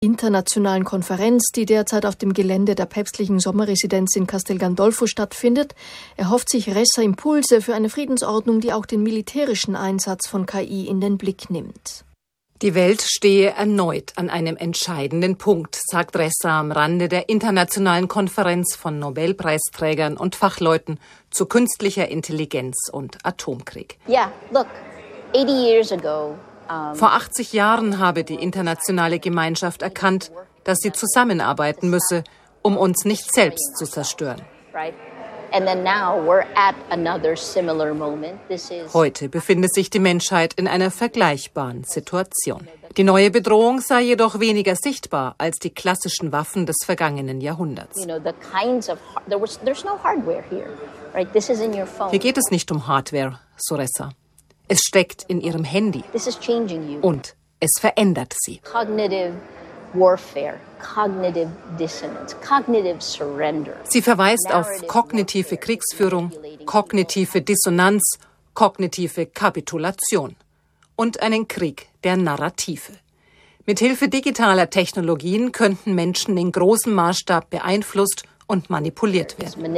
internationalen Konferenz, die derzeit auf dem Gelände der päpstlichen Sommerresidenz in Castel Gandolfo stattfindet, erhofft sich Ressa Impulse für eine Friedensordnung, die auch den militärischen Einsatz von KI in den Blick nimmt. Die Welt stehe erneut an einem entscheidenden Punkt, sagt Ressa am Rande der internationalen Konferenz von Nobelpreisträgern und Fachleuten zu künstlicher Intelligenz und Atomkrieg. Yeah, look, 80 years ago. Vor 80 Jahren habe die internationale Gemeinschaft erkannt, dass sie zusammenarbeiten müsse, um uns nicht selbst zu zerstören. Heute befindet sich die Menschheit in einer vergleichbaren Situation. Die neue Bedrohung sei jedoch weniger sichtbar als die klassischen Waffen des vergangenen Jahrhunderts. Hier geht es nicht um Hardware, so Ressa. Es steckt in ihrem Handy und es verändert sie. Sie verweist auf kognitive Kriegsführung, kognitive Dissonanz, kognitive Kapitulation und einen Krieg der Narrative. Mithilfe digitaler Technologien könnten Menschen in großem Maßstab beeinflusst und manipuliert werden.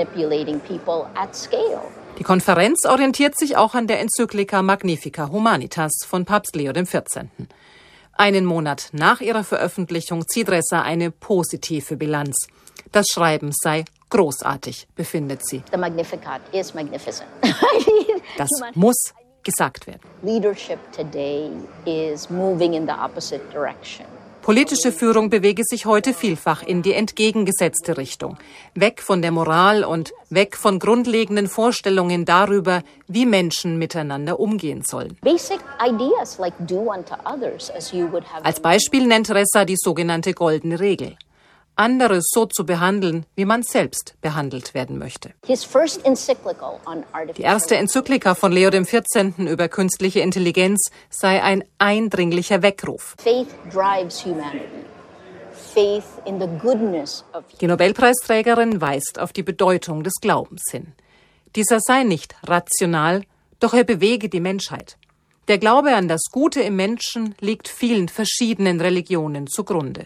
Die Konferenz orientiert sich auch an der Enzyklika Magnifica Humanitas von Papst Leo XIV. Einen Monat nach ihrer Veröffentlichung zieht Ressa eine positive Bilanz. Das Schreiben sei großartig, befindet sie. The Magnificat is magnificent. Das muss gesagt werden. Leadership today is moving in the opposite direction. Politische Führung bewege sich heute vielfach in die entgegengesetzte Richtung. Weg von der Moral und weg von grundlegenden Vorstellungen darüber, wie Menschen miteinander umgehen sollen. Als Beispiel nennt Ressa die sogenannte Goldene Regel. Andere so zu behandeln, wie man selbst behandelt werden möchte. Die erste Enzyklika von Leo XIV. Über künstliche Intelligenz sei ein eindringlicher Weckruf. Die Nobelpreisträgerin weist auf die Bedeutung des Glaubens hin. Dieser sei nicht rational, doch er bewege die Menschheit. Der Glaube an das Gute im Menschen liegt vielen verschiedenen Religionen zugrunde.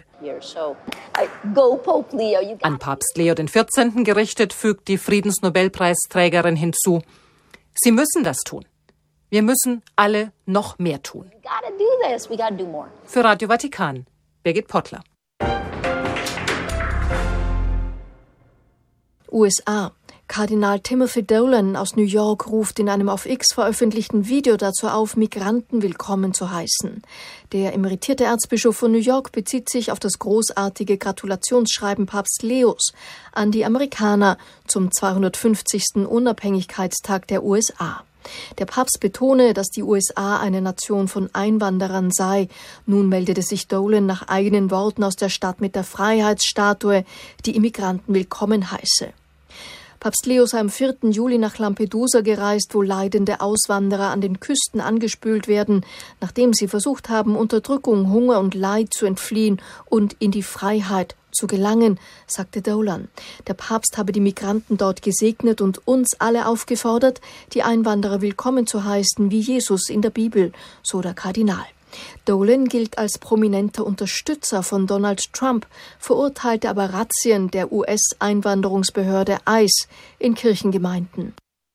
An Papst Leo XIV. Gerichtet fügt die Friedensnobelpreisträgerin hinzu: Sie müssen das tun. Wir müssen alle noch mehr tun. Für Radio Vatikan, Birgit Pottler. USA. Kardinal Timothy Dolan aus New York ruft in einem auf X veröffentlichten Video dazu auf, Migranten willkommen zu heißen. Der emeritierte Erzbischof von New York bezieht sich auf das großartige Gratulationsschreiben Papst Leos an die Amerikaner zum 250. Unabhängigkeitstag der USA. Der Papst betone, dass die USA eine Nation von Einwanderern sei. Nun meldete sich Dolan nach eigenen Worten aus der Stadt mit der Freiheitsstatue, die Immigranten willkommen heiße. Papst Leo sei am 4. Juli nach Lampedusa gereist, wo leidende Auswanderer an den Küsten angespült werden, nachdem sie versucht haben, Unterdrückung, Hunger und Leid zu entfliehen und in die Freiheit zu gelangen, sagte Dolan. Der Papst habe die Migranten dort gesegnet und uns alle aufgefordert, die Einwanderer willkommen zu heißen, wie Jesus in der Bibel, so der Kardinal. Dolan gilt als prominenter Unterstützer von Donald Trump, verurteilte aber Razzien der US-Einwanderungsbehörde ICE in Kirchengemeinden.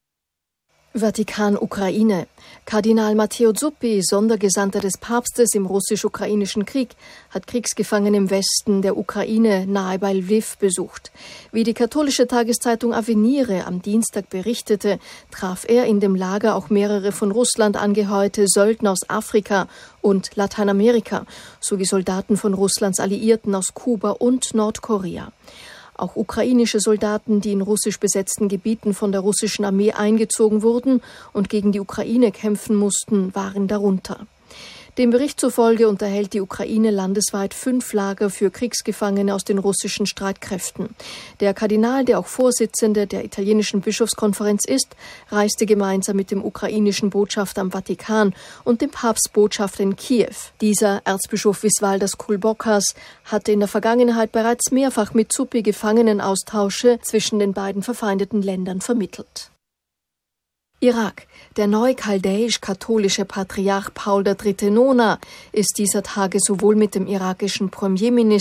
Vatikan Ukraine. Kardinal Matteo Zuppi, Sondergesandter des Papstes im russisch-ukrainischen Krieg, hat Kriegsgefangene im Westen der Ukraine nahe bei Lviv besucht. Wie die katholische Tageszeitung Avenire am Dienstag berichtete, traf er in dem Lager auch mehrere von Russland angeheuerte Söldner aus Afrika und Lateinamerika sowie Soldaten von Russlands Alliierten aus Kuba und Nordkorea. Auch ukrainische Soldaten, die in russisch besetzten Gebieten von der russischen Armee eingezogen wurden und gegen die Ukraine kämpfen mussten, waren darunter. Dem Bericht zufolge unterhält die Ukraine landesweit 5 Lager für Kriegsgefangene aus den russischen Streitkräften. Der Kardinal, der auch Vorsitzender der italienischen Bischofskonferenz ist, reiste gemeinsam mit dem ukrainischen Botschafter am Vatikan und dem Papstbotschafter in Kiew. Dieser, Erzbischof Visvaldas Kulbokas, hatte in der Vergangenheit bereits mehrfach mit Zuppi Gefangenenaustausche zwischen den beiden verfeindeten Ländern vermittelt. Irak. Der neu-chaldäisch-katholische Patriarch Paul III. Nona ist dieser Tage sowohl mit dem irakischen Premierminister